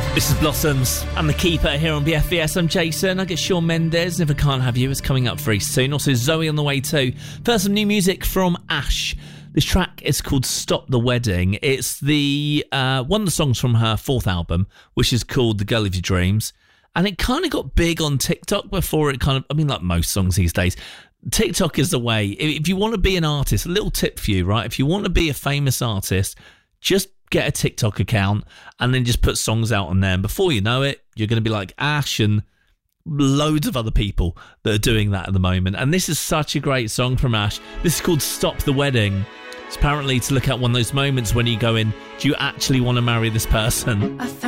This is Blossoms. I'm the Keeper here on BFBS. I'm Jason. I get Shawn Mendes. If I Can't Have You is coming up very soon. Also Zoe on the way too. First, some new music from Ash. This track is called Stop the Wedding. It's the one of the songs from her fourth album, which is called The Girl of Your Dreams. And it kind of got big on TikTok before it kind of, I mean, like most songs these days. TikTok is the way. If you want to be an artist, a little tip for you, right? If you want to be a famous artist, just get a TikTok account and then just put songs out on there. And before you know it, you're going to be like Ash and loads of other people that are doing that at the moment. And this is such a great song from Ash. This is called Stop the Wedding. It's apparently to look at one of those moments when you go in, do you actually want to marry this person?